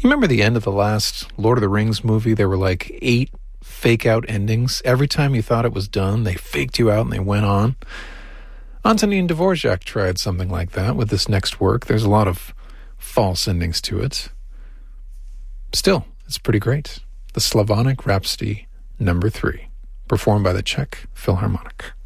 You remember the end of the last Lord of the Rings movie? There were like 8 fake out endings. Every time you thought it was done, they faked you out and they went on. Antonin Dvorak tried something like that with this next work. There's a lot of false endings to it. Still, it's pretty great. The Slavonic Rhapsody No. 3, performed by the Czech Philharmonic.